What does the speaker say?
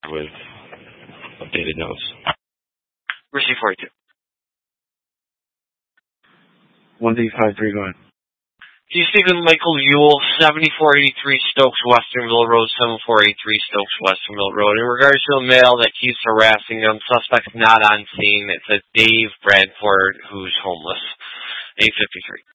with updated notes. Receive 42. 1D53 going. To Stephen Michael Ewell, 7483 Stokes Westernville Road, 7483 Stokes Westernville Road. In regards to a male that keeps harassing them, suspect not on scene. It's a Dave Bradford who's homeless. 853.